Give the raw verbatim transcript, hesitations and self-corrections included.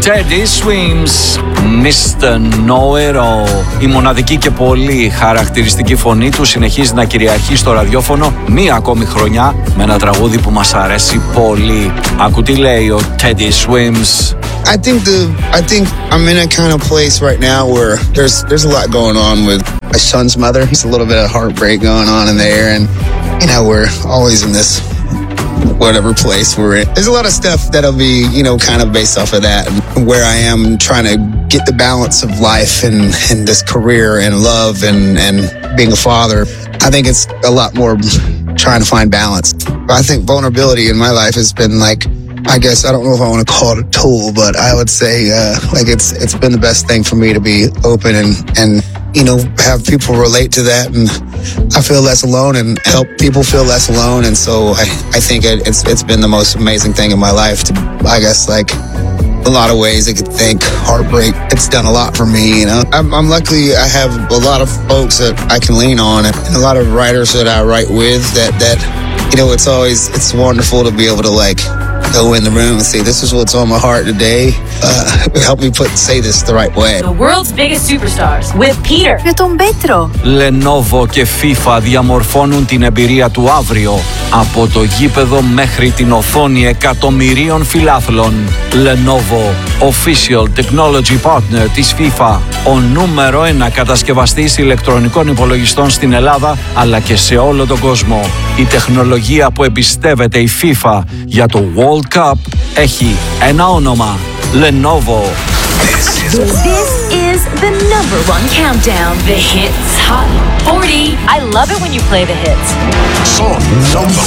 Teddy Swims, μίστερ Know-It-All. Η μοναδική και πολύ χαρακτηριστική φωνή του συνεχίζει να κυριαρχεί στο ραδιόφωνο μία ακόμη χρονιά με ένα τραγούδι που μας αρέσει πολύ. Ακού τι λέει ο Teddy Swims. I think the I think I'm in a kind of place right now where there's there's a lot going on with my son's mother. There's a little bit of heartbreak going on in there, and you know we're always in this whatever place we're in. There's a lot of stuff that'll be, you know, kind of based off of that, and where I am trying to get the balance of life and and this career and love and and being a father. I think it's a lot more trying to find balance. I think vulnerability in my life has been like, I guess I don't know if I want to call it a tool, but I would say uh, like it's it's been the best thing for me to be open and and you know have people relate to that, and I feel less alone and help people feel less alone, and so I I think it, it's it's been the most amazing thing in my life. To I guess like a lot of ways I could think heartbreak. It's done a lot for me, you know. I'm, I'm lucky I have a lot of folks that I can lean on, and a lot of writers that I write with. That that you know it's always it's wonderful to be able to like go in the room and say, this is what's on my heart today. Uh, help me put say this the right way. The world's biggest superstars with Peter. Με τον Πέτρο. Lenovo και FIFA διαμορφώνουν την εμπειρία του αύριο. Από το γήπεδο μέχρι την οθόνη εκατομμυρίων φιλάθλων. Lenovo, official technology partner της FIFA. Ο νούμερο ένα κατασκευαστής ηλεκτρονικών υπολογιστών στην Ελλάδα, αλλά και σε όλο τον κόσμο. Η τεχνολογία που εμπιστεύεται η FIFA για το World Cup έχει ένα όνομα. Lenovo. This is the number one countdown. The Hits Hot forty. I love it when you play the hits. Song number